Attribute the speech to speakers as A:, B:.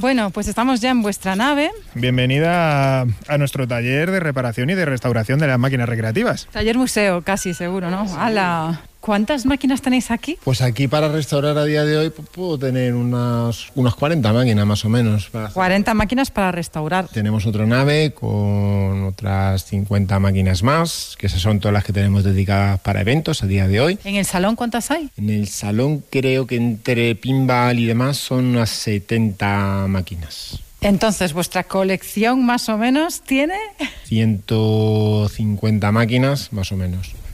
A: Bueno, pues estamos ya en vuestra nave.
B: Bienvenida a nuestro taller de reparación y de restauración de las máquinas recreativas.
A: Taller museo, casi seguro, ¿no? ¡Hala! ¿Cuántas máquinas tenéis aquí?
C: Pues aquí para restaurar a día de hoy puedo tener unas 40 máquinas más o menos.
A: 40 máquinas para restaurar.
C: Tenemos otra nave con otras 50 máquinas más, que esas son todas las que tenemos dedicadas para eventos a día de hoy.
A: ¿En el salón cuántas hay?
C: En el salón creo que entre pinball y demás son unas 70 máquinas.
A: Entonces, ¿vuestra colección más o menos tiene?
C: 150 máquinas más o menos.